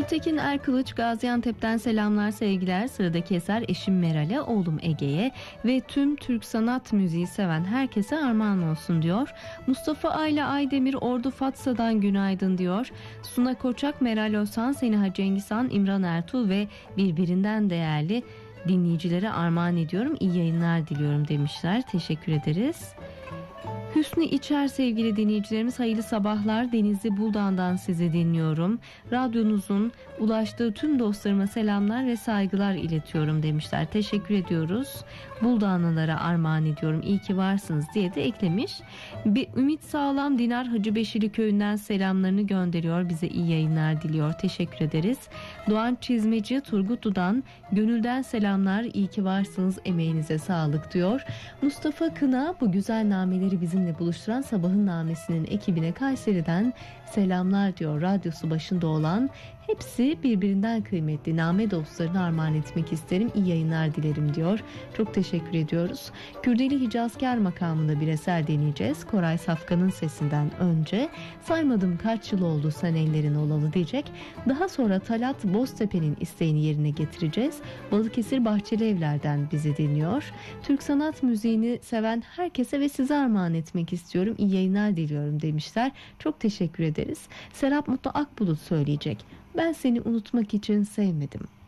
Gültekin Erkılıç Gaziantep'ten selamlar, sevgiler. Sıradaki eser eşim Meral'e, oğlum Ege'ye ve tüm Türk sanat müziği seven herkese armağan olsun diyor. Mustafa Ayla Aydemir Ordu Fatsa'dan günaydın diyor. Suna Koçak, Meral Özhan, Seniha Cengizhan, İmran Ertuğ ve birbirinden değerli dinleyicilere armağan ediyorum. İyi yayınlar diliyorum demişler. Teşekkür ederiz. Hüsnü İçer sevgili dinleyicilerimiz, hayırlı sabahlar. Denizli Buldan'dan sizi dinliyorum. Radyonuzun ulaştığı tüm dostlarıma selamlar ve saygılar iletiyorum demişler. Teşekkür ediyoruz. Buldanlılara armağan ediyorum. İyi ki varsınız diye de eklemiş. Bir Ümit Sağlam Dinar Hacıbeşili köyünden selamlarını gönderiyor. Bize iyi yayınlar diliyor. Teşekkür ederiz. Doğan Çizmeci Turgutlu'dan gönülden selamlar. İyi ki varsınız. Emeğinize sağlık diyor. Mustafa Kına bu güzel nameleri bizimle buluşturan Sabahın Namesi'nin ekibine Kayseri'den selamlar diyor. Radyosu başında olan hepsi birbirinden kıymetli name dostlarına armağan etmek isterim. İyi yayınlar dilerim diyor. Çok teşekkür ediyoruz. Kürdeli Hicazkar makamında bir eser deneyeceğiz. Koray Safkan'ın sesinden önce saymadım kaç yıl oldu sen ellerin olalı diyecek. Daha sonra Talat Boztepe'nin isteğini yerine getireceğiz. Balıkesir Bahçeli Evler'den bizi dinliyor. Türk sanat müziğini seven herkese ve size armağan etmek istiyorum. İyi yayınlar diliyorum demişler. Çok teşekkür ederiz. Serap Mutlu Akbulut söyleyecek. Ben seni unutmak için sevmedim.